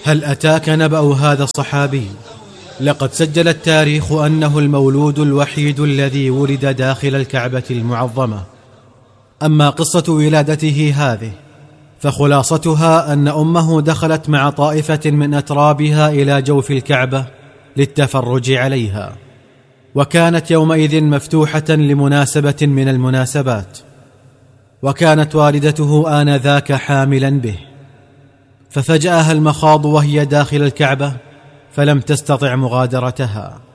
هل أتاك نبأ هذا الصحابي؟ لقد سجل التاريخ أنه المولود الوحيد الذي ولد داخل الكعبة المعظمة. أما قصة ولادته هذه فخلاصتها أن أمه دخلت مع طائفة من أترابها إلى جوف الكعبة للتفرج عليها، وكانت يومئذ مفتوحة لمناسبة من المناسبات، وكانت والدته آنذاك حاملا به، ففجأها المخاض وهي داخل الكعبة فلم تستطع مغادرتها،